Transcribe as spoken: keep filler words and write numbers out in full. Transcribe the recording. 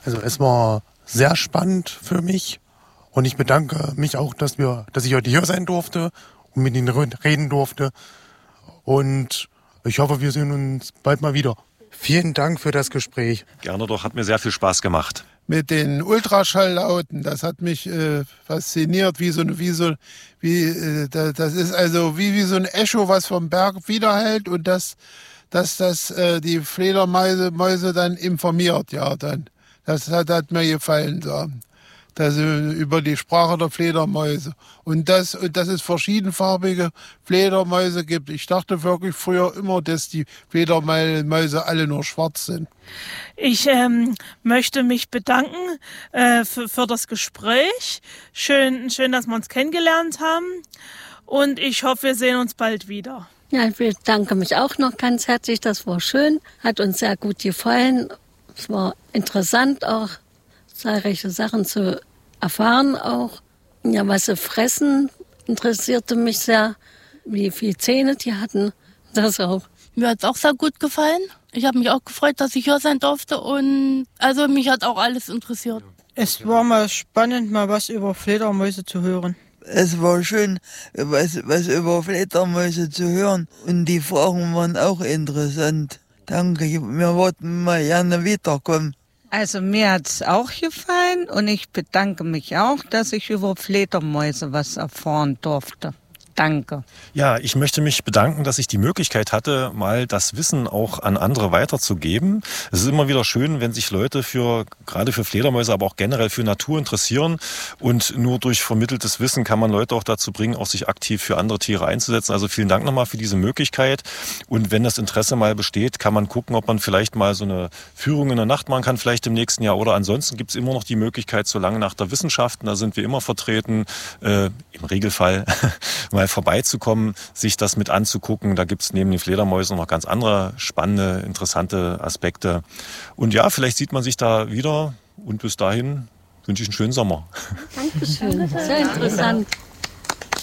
Also es war sehr spannend für mich und ich bedanke mich auch, dass wir, dass ich heute hier sein durfte und mit Ihnen reden durfte. Und ich hoffe, wir sehen uns bald mal wieder. Vielen Dank für das Gespräch. Gerne doch, hat mir sehr viel Spaß gemacht. Mit den Ultraschalllauten, das hat mich äh, fasziniert, wie so eine, wie so, wie, äh, das ist also wie, wie so ein Echo, was vom Berg widerhält und das, dass das äh, die Fledermäuse Mäuse dann informiert, ja, dann. Das hat, hat mir gefallen, so. Das, äh, über die Sprache der Fledermäuse. Und das, und dass es verschiedenfarbige Fledermäuse gibt. Ich dachte wirklich früher immer, dass die Fledermäuse alle nur schwarz sind. Ich ähm, möchte mich bedanken äh, für, für das Gespräch. Schön, schön, dass wir uns kennengelernt haben. Und ich hoffe, wir sehen uns bald wieder. Ja, ich bedanke mich auch noch ganz herzlich. Das war schön, hat uns sehr gut gefallen. Es war interessant auch, zahlreiche Sachen zu erfahren auch. Ja, was sie fressen, interessierte mich sehr, wie viele Zähne die hatten. Das auch. Mir hat es auch sehr gut gefallen. Ich habe mich auch gefreut, dass ich hier sein durfte und also mich hat auch alles interessiert. Es war mal spannend, mal was über Fledermäuse zu hören. Es war schön, was, was über Fledermäuse zu hören und die Fragen waren auch interessant. Danke, wir wollten mal gerne wiederkommen. Also mir hat's auch gefallen und ich bedanke mich auch, dass ich über Fledermäuse was erfahren durfte. Danke. Ja, ich möchte mich bedanken, dass ich die Möglichkeit hatte, mal das Wissen auch an andere weiterzugeben. Es ist immer wieder schön, wenn sich Leute für, gerade für Fledermäuse, aber auch generell für Natur interessieren. Und nur durch vermitteltes Wissen kann man Leute auch dazu bringen, auch sich aktiv für andere Tiere einzusetzen. Also vielen Dank nochmal für diese Möglichkeit. Und wenn das Interesse mal besteht, kann man gucken, ob man vielleicht mal so eine Führung in der Nacht machen kann, vielleicht im nächsten Jahr. Oder ansonsten gibt es immer noch die Möglichkeit, so lange nach der Wissenschaften, da sind wir immer vertreten, äh, im Regelfall mal vorbeizukommen, sich das mit anzugucken. Da gibt es neben den Fledermäusen noch ganz andere spannende, interessante Aspekte. Und ja, vielleicht sieht man sich da wieder. Und bis dahin wünsche ich einen schönen Sommer. Dankeschön. Sehr interessant.